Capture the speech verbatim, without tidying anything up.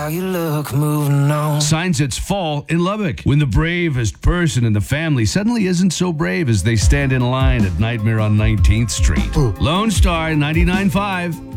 How you look moving on. Signs it's fall in Lubbock when the bravest person in the family suddenly isn't so brave as they stand in line at Nightmare on nineteenth Street. Lone Star ninety-nine point five.